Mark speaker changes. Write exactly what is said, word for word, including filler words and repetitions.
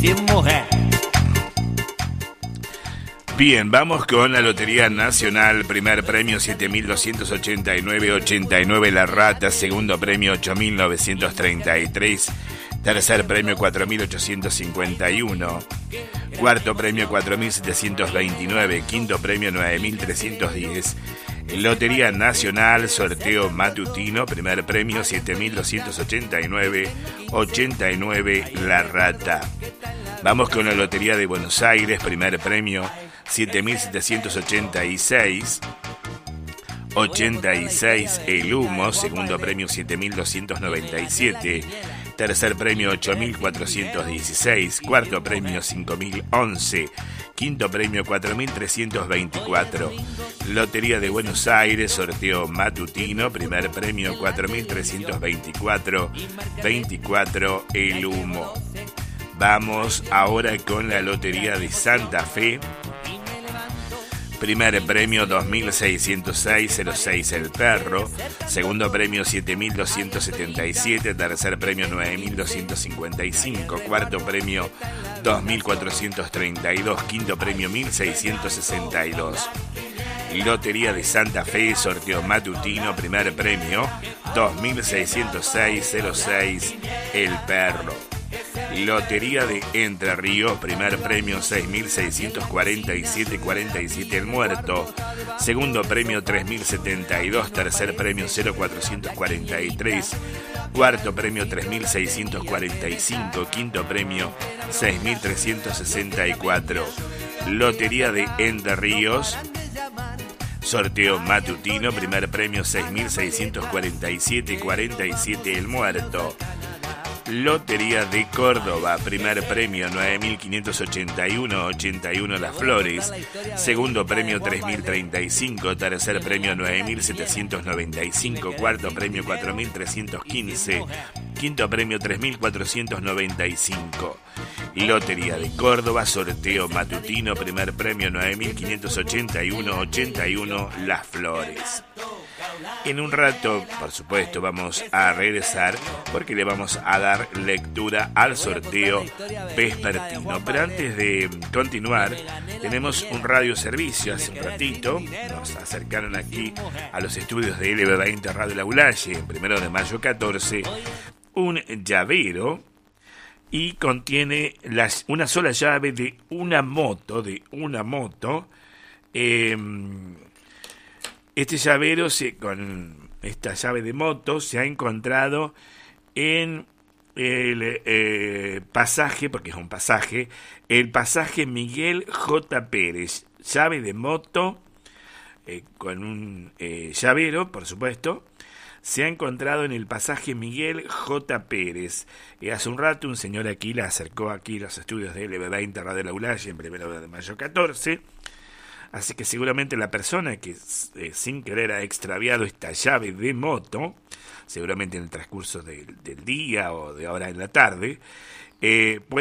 Speaker 1: si es mujer.
Speaker 2: Bien, vamos con la Lotería Nacional. Primer premio siete mil doscientos ochenta y nueve ochenta y nueve La Rata. Segundo premio ocho mil novecientos treinta y tres. Tercer premio cuatro mil ochocientos cincuenta y uno. Cuarto premio cuatro mil setecientos veintinueve. Quinto premio nueve mil trescientos diez. Lotería Nacional, sorteo matutino. Primer premio siete mil doscientos ochenta y nueve ochenta y nueve La Rata. Vamos con la Lotería de Buenos Aires. Primer premio siete mil setecientos ochenta y seis ochenta y seis El Humo. Segundo premio siete mil doscientos noventa y siete. Tercer premio ocho mil cuatrocientos dieciséis. Cuarto premio cinco mil once. Quinto premio cuatro mil trescientos veinticuatro. Lotería de Buenos Aires, sorteo matutino. Primer premio cuatro mil trescientos veinticuatro veinticuatro El Humo. Vamos ahora con la Lotería de Santa Fe. Primer premio dos mil seiscientos seis cero seis El Perro. Segundo premio siete mil doscientos setenta y siete. Tercer premio nueve mil doscientos cincuenta y cinco. Cuarto premio dos mil cuatrocientos treinta y dos. Quinto premio mil seiscientos sesenta y dos. Lotería de Santa Fe, sorteo matutino. Primer premio dos mil seiscientos seis cero seis El Perro. Lotería de Entre Ríos, primer premio seis mil seiscientos cuarenta y siete cuarenta y siete El Muerto. Segundo premio tres mil setenta y dos. Tercer premio cero cuatrocientos cuarenta y tres. Cuarto premio tres mil seiscientos cuarenta y cinco. Quinto premio seis mil trescientos sesenta y cuatro. Lotería de Entre Ríos, sorteo matutino. Primer premio seis mil seiscientos cuarenta y siete cuarenta y siete El Muerto. Lotería de Córdoba, primer premio nueve mil quinientos ochenta y uno ochenta y uno Las Flores. Segundo premio tres mil treinta y cinco. Tercer premio nueve mil setecientos noventa y cinco. Cuarto premio cuatro mil trescientos quince. Quinto premio tres mil cuatrocientos noventa y cinco. Lotería de Córdoba, sorteo matutino. Primer premio nueve mil quinientos ochenta y uno ochenta y uno Las Flores. En un rato, por supuesto, vamos a regresar porque le vamos a dar lectura al sorteo vespertino. Pero antes de continuar, tenemos un radioservicio. Hace un ratito nos acercaron aquí a los estudios de L B veinte Radio Laulaye, en primero de mayo catorce, un llavero y contiene las, una sola llave de una moto, de una moto. Eh, Este llavero, se, con esta llave de moto, se ha encontrado en el eh, pasaje, porque es un pasaje, el pasaje Miguel J. Pérez. Llave de moto eh, con un eh, llavero, por supuesto, se ha encontrado en el pasaje Miguel J. Pérez. Eh, hace un rato un señor aquí la acercó aquí a los estudios de L B veinte Radio Laulaye en primero de mayo catorce. Así que seguramente la persona que eh, sin querer ha extraviado esta llave de moto, seguramente en el transcurso de, del día o de ahora en la tarde, eh, puede